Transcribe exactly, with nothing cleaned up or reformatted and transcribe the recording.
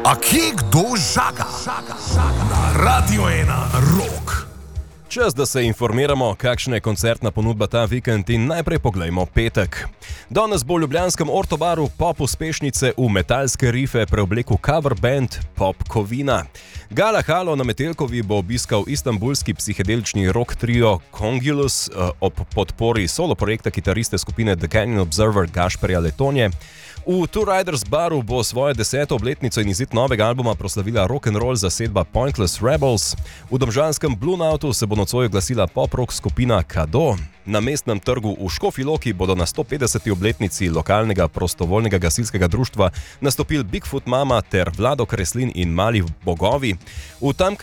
A kje kdo žaga? Na Radio ena Rock. Čas, da se informiramo, kakšna je koncertna ponudba ta vikend in najprej poglejmo petek. Danes bo v ljubljanskem Ortobaru pop uspešnice v metalske rife preoblekel cover band Pop Kovina. Gala Halo na Metelkovi bo obiskal istanbulski psihedelični rock trio Congulus ob podpori solo projekta kitariste skupine The Canyon Observer Gašperja Letonje. V Two Riders baru bo svojo deseto obletnico in izid novega albuma proslavila rock'n'roll zasedba Pointless Rebels. V domžalskem Blue Nautu se bo nocoj oglasila pop-rock skupina Kado. Na mestnem trgu v Škofji Loki bodo na sto petdeseti obletnici lokalnega prostovoljnega gasilskega društva nastopili Bigfoot Mama ter Vlado Kreslin in Mali bogovi. V tamkaj